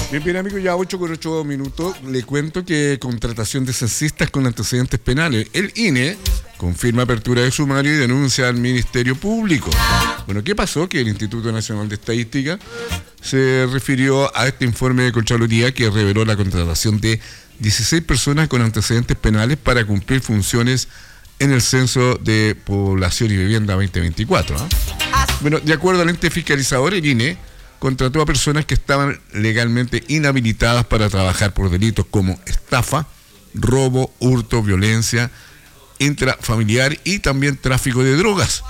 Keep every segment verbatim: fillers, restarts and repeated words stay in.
Bien, bien, amigos, ya ocho con ocho minutos. Le cuento que contratación de censistas con antecedentes penales. El I N E confirma apertura de sumario y denuncia al Ministerio Público. Bueno, ¿qué pasó? Que el Instituto Nacional de Estadística se refirió a este informe de Contraloría que reveló la contratación de dieciséis personas con antecedentes penales para cumplir funciones en el Censo de Población y Vivienda veinte veinticuatro. ¿eh? Bueno, de acuerdo al ente fiscalizador, el I N E contrató a personas que estaban legalmente inhabilitadas para trabajar por delitos como estafa, robo, hurto, violencia intrafamiliar y también tráfico de drogas.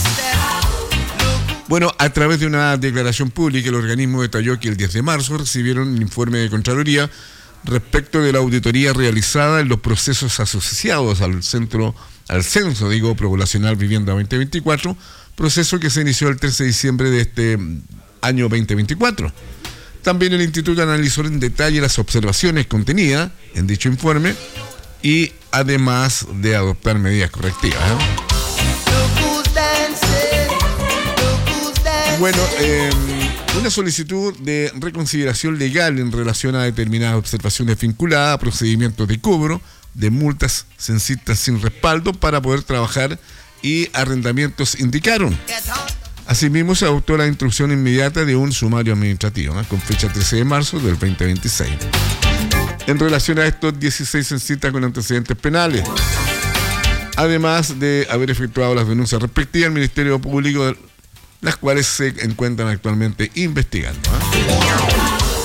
Bueno, a través de una declaración pública, el organismo detalló que el diez de marzo recibieron un informe de Contraloría respecto de la auditoría realizada en los procesos asociados al centro, al censo, digo, poblacional Vivienda veinte veinticuatro, proceso que se inició el trece de diciembre de este año veinte veinticuatro. También el instituto analizó en detalle las observaciones contenidas en dicho informe y además de adoptar medidas correctivas. ¿eh? Bueno, eh, una solicitud de reconsideración legal en relación a determinadas observaciones vinculadas a procedimientos de cobro de multas censistas sin respaldo para poder trabajar y arrendamientos indicaron. Asimismo, se adoptó la instrucción inmediata de un sumario administrativo, ¿eh? con fecha trece de marzo del veinte veintiséis. En relación a estos dieciséis censistas con antecedentes penales, además de haber efectuado las denuncias respectivas al Ministerio Público, las cuales se encuentran actualmente investigando. ¿eh?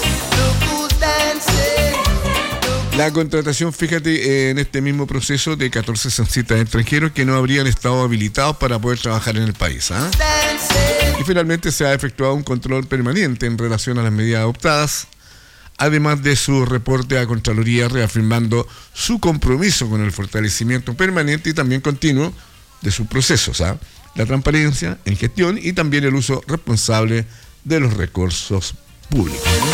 La contratación, fíjate, en este mismo proceso de catorce censistas extranjeros que no habrían estado habilitados para poder trabajar en el país. ¿eh? Y finalmente se ha efectuado un control permanente en relación a las medidas adoptadas, además de su reporte a Contraloría reafirmando su compromiso con el fortalecimiento permanente y también continuo de sus procesos, ¿eh? la transparencia en gestión y también el uso responsable de los recursos públicos.